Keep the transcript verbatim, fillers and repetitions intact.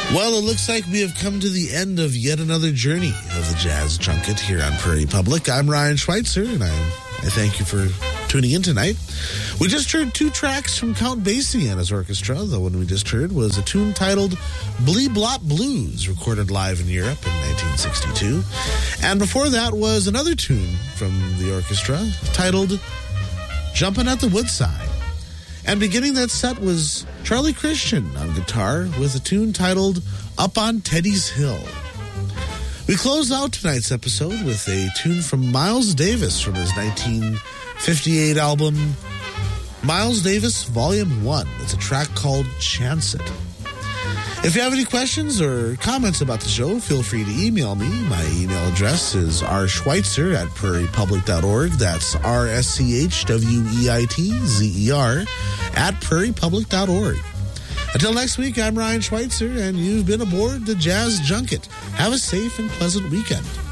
Well, it looks like we have come to the end of yet another journey of the Jazz Junket here on Prairie Public. I'm Ryan Schweitzer, and I, I thank you for tuning in tonight. We just heard two tracks from Count Basie and his orchestra. The one we just heard was a tune titled Blee Blop Blues, recorded live in Europe in nineteen sixty-two. And before that was another tune from the orchestra titled Jumpin' at the Woodside. And beginning that set was Charlie Christian on guitar with a tune titled Up on Teddy's Hill. We close out tonight's episode with a tune from Miles Davis from his nineteen fifty-eight album Miles Davis Volume one. It's a track called Chance It. If you have any questions or comments about the show, feel free to email me. My email address is r schweitzer at prairie public dot org. That's R S C H W E I T Z E R at prairie public dot org. Until next week, I'm Ryan Schweitzer, and you've been aboard the Jazz Junket. Have a safe and pleasant weekend.